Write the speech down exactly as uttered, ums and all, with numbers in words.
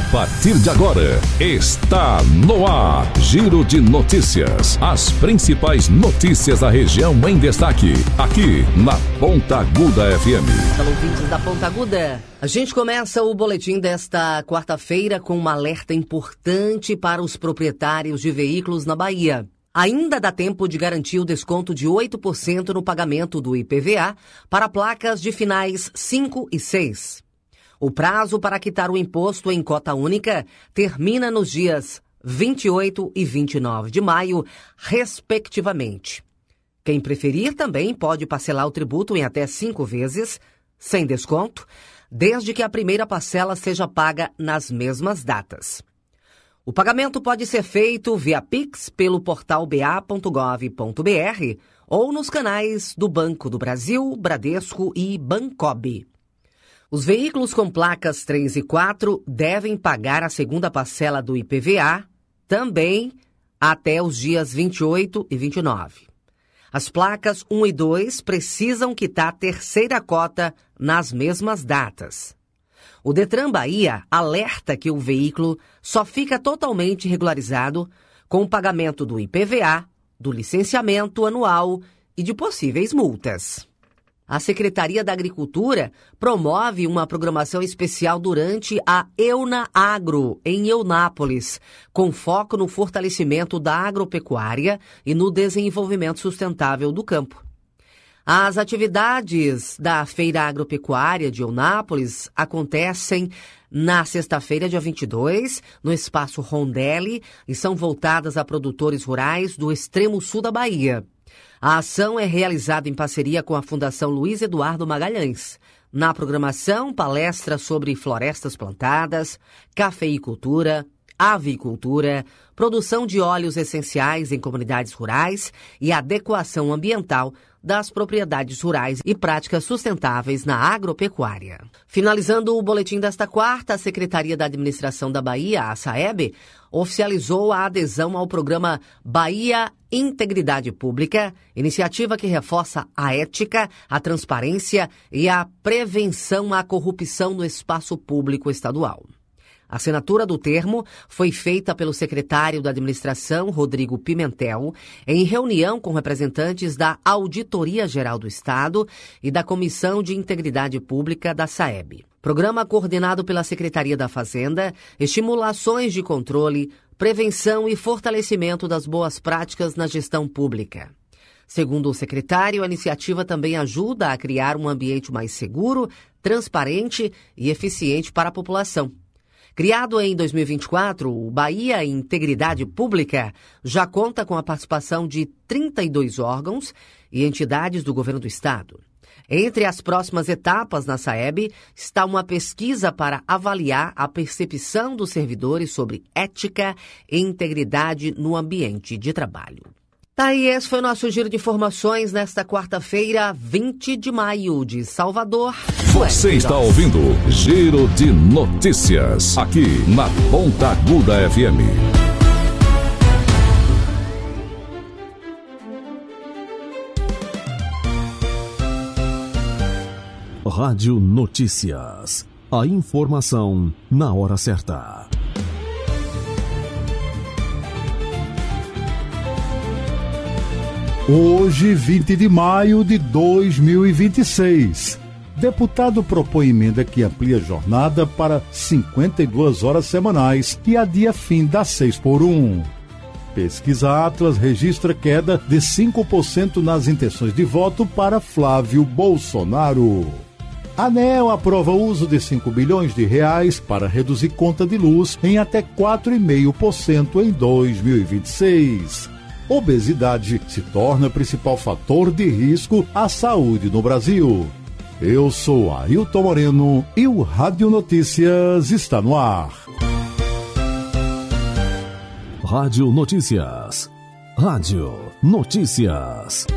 partir de agora, está no ar. Giro de notícias. As principais notícias da região em destaque. Aqui na Ponta Aguda F M. Alô, ouvintes da Ponta Aguda. A gente começa o boletim desta quarta-feira com um alerta importante para os proprietários de veículos na Bahia. Ainda dá tempo de garantir o desconto de oito por cento no pagamento do I P V A para placas de finais cinco e seis. O prazo para quitar o imposto em cota única termina nos dias vinte e oito e vinte e nove de maio, respectivamente. Quem preferir também pode parcelar o tributo em até cinco vezes, sem desconto, desde que a primeira parcela seja paga nas mesmas datas. O pagamento pode ser feito via Pix pelo portal b a ponto gov ponto b r ou nos canais do Banco do Brasil, Bradesco e Bancob. Os veículos com placas três e quatro devem pagar a segunda parcela do I P V A também até os dias vinte e oito e vinte e nove. As placas um e dois precisam quitar a terceira cota nas mesmas datas. O Detran Bahia alerta que o veículo só fica totalmente regularizado com o pagamento do I P V A, do licenciamento anual e de possíveis multas. A Secretaria da Agricultura promove uma programação especial durante a Euna Agro, em Eunápolis, com foco no fortalecimento da agropecuária e no desenvolvimento sustentável do campo. As atividades da Feira Agropecuária de Eunápolis acontecem na sexta-feira, dia vinte e dois, no Espaço Rondelli, e são voltadas a produtores rurais do extremo sul da Bahia. A ação é realizada em parceria com a Fundação Luiz Eduardo Magalhães. Na programação, palestra sobre florestas plantadas, cafeicultura, avicultura, produção de óleos essenciais em comunidades rurais e adequação ambiental das propriedades rurais e práticas sustentáveis na agropecuária. Finalizando o boletim desta quarta, a Secretaria da Administração da Bahia, a SAEB, oficializou a adesão ao programa Bahia Integridade Pública, iniciativa que reforça a ética, a transparência e a prevenção à corrupção no espaço público estadual. A assinatura do termo foi feita pelo secretário da Administração, Rodrigo Pimentel, em reunião com representantes da Auditoria Geral do Estado e da Comissão de Integridade Pública da SAEB. Programa coordenado pela Secretaria da Fazenda estimula ações de controle, prevenção e fortalecimento das boas práticas na gestão pública. Segundo o secretário, a iniciativa também ajuda a criar um ambiente mais seguro, transparente e eficiente para a população. Criado em dois mil e vinte e quatro, o Bahia Integridade Pública já conta com a participação de trinta e dois órgãos e entidades do governo do estado. Entre as próximas etapas na SAEB está uma pesquisa para avaliar a percepção dos servidores sobre ética e integridade no ambiente de trabalho. Tá aí, esse foi o nosso giro de informações nesta quarta-feira, vinte de maio, de Salvador. Você está ouvindo Giro de Notícias, aqui na Ponta Aguda F M. Rádio Notícias. A informação na hora certa. Hoje, vinte de maio de dois mil e vinte e seis, deputado propõe emenda que amplia a jornada para cinquenta e duas horas semanais e adia fim das seis por um. Pesquisa Atlas registra queda de cinco por cento nas intenções de voto para Flávio Bolsonaro. ANEEL aprova o uso de cinco bilhões de reais para reduzir conta de luz em até quatro vírgula cinco por cento em dois mil e vinte e seis. Obesidade se torna principal fator de risco à saúde no Brasil. Eu sou Ailton Moreno e o Rádio Notícias está no ar. Rádio Notícias. Rádio Notícias.